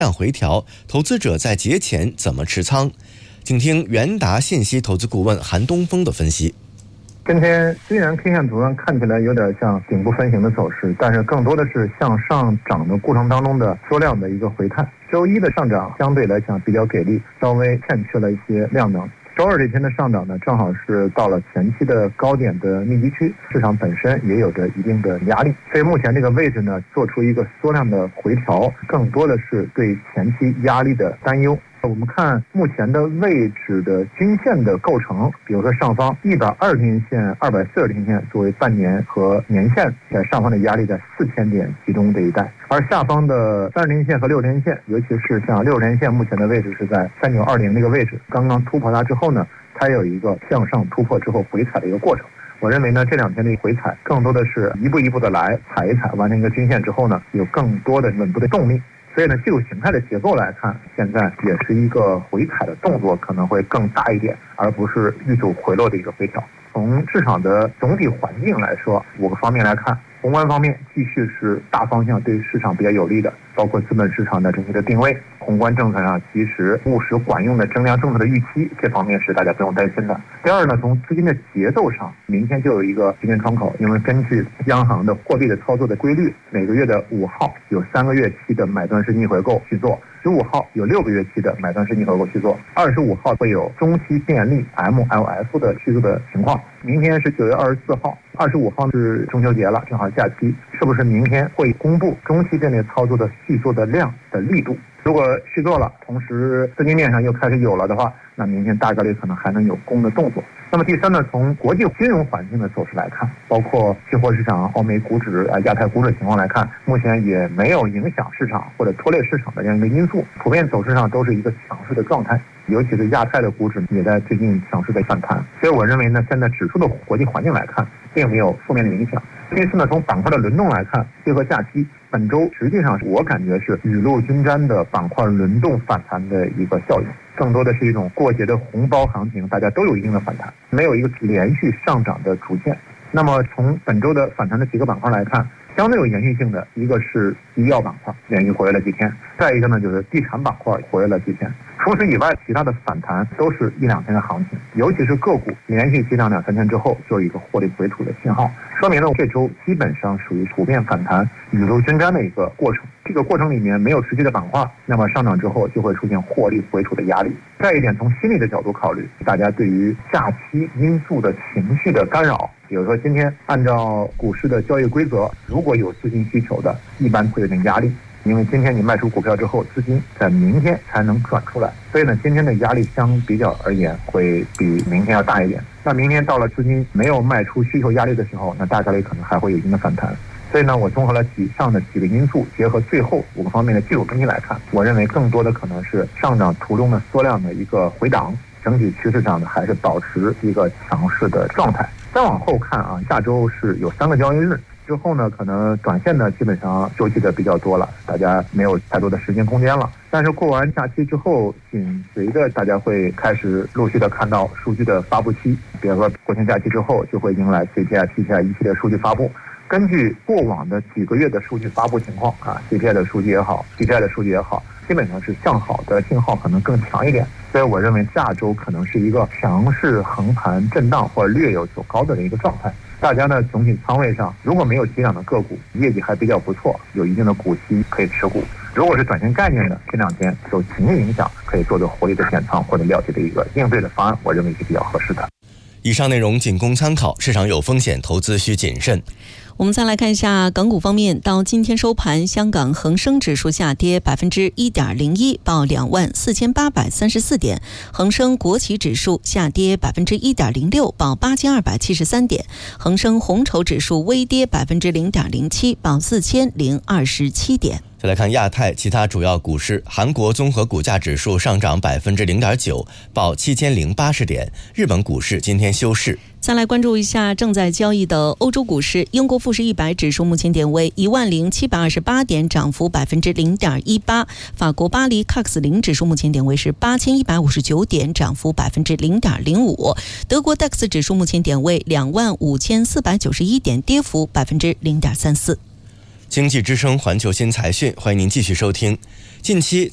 涨回调，投资者在节前怎么持仓？请听元达信息投资顾问韩东风的分析。 今天虽然 K 线图上看起来有点像顶部分型的走势，但是更多的是向上涨的过程当中的缩量的一个回探。周一的上涨相对来讲比较给力，稍微欠缺了一些量能。周二这天的上涨呢，正好是到了前期的高点的密集区，市场本身也有着一定的压力，所以目前这个位置呢，做出一个缩量的回调，更多的是对前期压力的担忧。我们看目前的位置的均线的构成，比如说上方120天线、240天线作为半年和年线，在上方的压力在4000点集中这一带，而下方的30天线和60天线，尤其是像60天线目前的位置是在3920这个位置，刚刚突破它之后呢，它有一个向上突破之后回踩的一个过程。我认为呢，这2天的回踩更多的是一步一步的来踩一踩，完成一个均线之后呢，有更多的稳步的动力。所以呢，技术形态的结构来看，现在也是一个回踩的动作可能会更大一点，而不是遇阻回落的一个回调。从市场的总体环境来说，5个方面来看，宏观方面继续是大方向对市场比较有利的，包括资本市场的整体的定位，宏观政策上其实务实管用的增量政策的预期，这方面是大家不用担心的。第二呢，从资金的节奏上，明天就有一个时间窗口，因为根据央行的货币的操作的规律，每个月的5号有3个月期的买断式逆回购去做，15号有6个月期的买断式逆回购去做，25号会有中期便利 MLF 的去做的情况。明天是9月24号，25号是中秋节了，正好假期，是不是明天会公布中期便利操作的续做的量的力度？如果续做了，同时资金面上又开始有了的话，那明天大概率可能还能有攻的动作。那么第三呢，从国际金融环境的走势来看，包括期货市场、欧美股指、亚太股指情况来看，目前也没有影响市场或者拖累市场的这样一个因素，普遍走势上都是一个强势的状态。尤其是亚太的股指也在最近强势的反弹，所以我认为呢，现在指数的国际环境来看，并没有负面的影响。第四呢，从板块的轮动来看，结合假期，本周实际上我感觉是雨露均沾的板块轮动反弹的一个效应，更多的是一种过节的红包行情，大家都有一定的反弹，没有一个连续上涨的主线。那么从本周的反弹的几个板块来看，相对有延续性的，一个是医药板块连续活跃了几天，再一个呢就是地产板块活跃了几天。除此以外，其他的反弹都是1-2天的行情，尤其是个股连续激涨2-3天之后，就有一个获利回吐的信号，说明了这周基本上属于普遍反弹、雨露均沾的一个过程。这个过程里面没有持续的板块，那么上涨之后就会出现获利回吐的压力。再一点，从心理的角度考虑，大家对于假期因素的情绪的干扰，比如说今天按照股市的交易规则，如果有资金需求的，一般会有点压力。因为今天你卖出股票之后，资金在明天才能转出来，所以呢，今天的压力相比较而言会比明天要大一点。那明天到了资金没有卖出需求压力的时候，那大概率可能还会有一定的反弹。所以呢，我综合了以上的几个因素，结合最后5个方面的技术分析来看，我认为更多的可能是上涨途中的缩量的一个回档，整体趋势上呢还是保持一个强势的状态。再往后看啊，下周是有3个交易日。之后呢，可能短线呢基本上休息的比较多了，大家没有太多的时间空间了。但是过完假期之后，紧随着大家会开始陆续的看到数据的发布期，比如说国庆假期之后就会迎来 CPI、PPI 一系列数据发布。根据过往的几个月的数据发布情况啊 ，CPI 的数据也好 ，PPI 的数据也好，基本上是向好的信号可能更强一点。所以我认为下周可能是一个强势横盘震荡或者略有走高的一个状态。大家呢总体仓位上，如果没有急涨的个股，业绩还比较不错，有一定的股息可以持股。如果是短线概念的，这2天受情绪影响，可以做做活力的减仓或者了解的一个应对的方案，我认为是比较合适的。 以上内容仅供参考，市场有风险，投资需谨慎。 我们再来看一下港股方面，到今天收盘，香港恒生指数下跌1.01%，报24,834点；恒生国企指数下跌1.06%，报8,273点；恒生红筹指数微跌0.07%，报4,027点。 再来看亚太其他主要股市，韩国综合股价指数上涨0.9%，报7080点；日本股市今天休市。 再来关注一下正在交易的欧洲股市，英国富时100指数目前点位10728点，涨幅0.18%；法国巴黎 CAC 指数目前点位是8159点，涨幅0.05%；德国 DAX 指数目前点位25491点，跌幅0.34%。 经济之声环球新财讯，欢迎您继续收听。近期